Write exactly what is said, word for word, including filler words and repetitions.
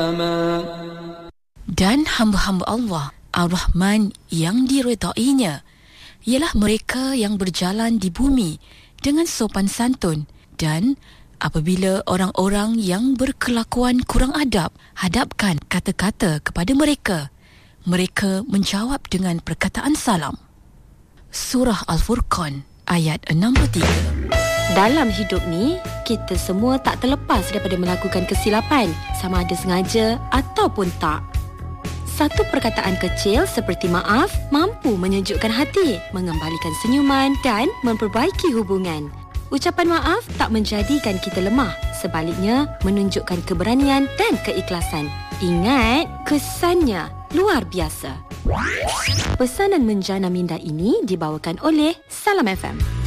Dan hamba-hamba Allah Ar-Rahman yang diredainya ialah mereka yang berjalan di bumi dengan sopan santun, dan apabila orang-orang yang berkelakuan kurang adab hadapkan kata-kata kepada mereka, mereka menjawab dengan perkataan salam. Surah Al-Furqan ayat enam puluh tiga. Dalam hidup ni, kita semua tak terlepas daripada melakukan kesilapan, sama ada sengaja ataupun tak. Satu perkataan kecil seperti maaf mampu menyejukkan hati, mengembalikan senyuman dan memperbaiki hubungan. Ucapan maaf tak menjadikan kita lemah, sebaliknya menunjukkan keberanian dan keikhlasan. Ingat, kesannya luar biasa. Pesanan Menjana Minda ini dibawakan oleh Salam F M.